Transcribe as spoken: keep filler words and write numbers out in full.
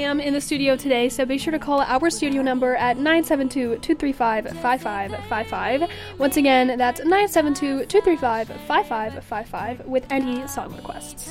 am in the studio today, so be sure to call our studio number at nine seven two, two three five, five five five five. Once again, that's nine seven two, two three five, five five five five with any song requests.